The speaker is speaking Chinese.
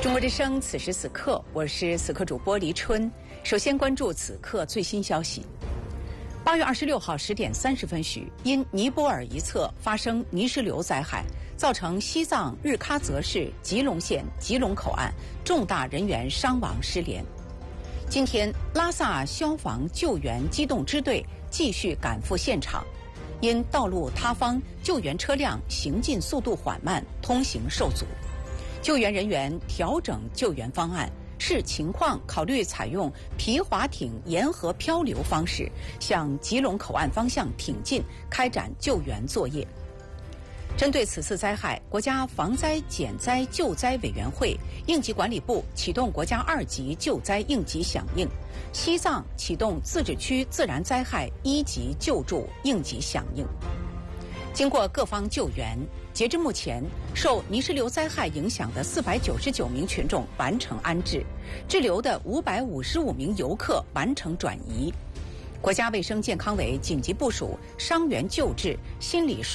中国之声，此时此刻，我是此刻主播黎春。首先关注此刻最新消息。8月26号10点30分许，因尼泊尔一侧发生泥石流灾害，造成西藏日喀则市吉隆县吉隆口岸重大人员伤亡失联。今天，拉萨消防救援机动支队继续赶赴现场，因道路塌方，救援车辆行进速度缓慢，通行受阻。救援人员调整救援方案，视情况考虑采用皮划艇沿河漂流方式向吉隆口岸方向挺进，开展救援作业。针对此次灾害，国家防灾减灾救灾委员会、应急管理部启动国家2级救灾应急响应，西藏启动自治区自然灾害1级救助应急响应。经过各方救援，截至目前，受泥石流灾害影响的499名群众完成安置，滞留的555名游客完成转移。国家卫生健康委紧急部署伤员救治、心理疏